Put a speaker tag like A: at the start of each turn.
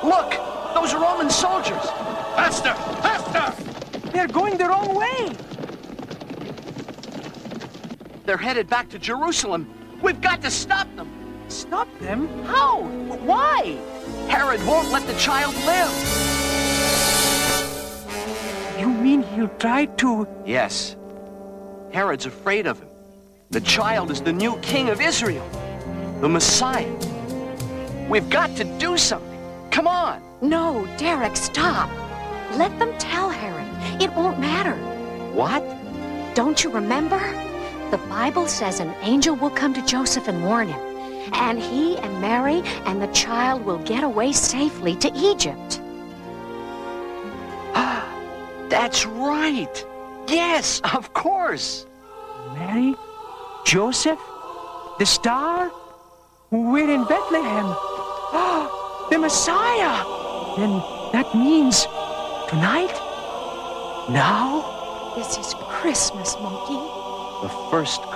A: Look! Those are Roman soldiers!
B: Faster! Faster!
C: They're going the wrong way.
A: They're headed back to Jerusalem. We've got to stop them.
C: Stop them?
A: How? Why? Herod won't let the child live.
C: You mean he'll try to...
A: Yes. Herod's afraid of him. The child is the new king of Israel. The Messiah. We've got to do something. Come on.
D: No, Derek, stop. Let them tell Herod. It won't matter.
A: What?
D: Don't you remember? The Bible says an angel will come to Joseph and warn him. And he and Mary and the child will get away safely to Egypt.
A: That's right. Yes, of course.
C: Mary? Joseph? The star? We're in Bethlehem. The Messiah! Then that means tonight? Now?
D: This is Christmas, Monkey.
A: The first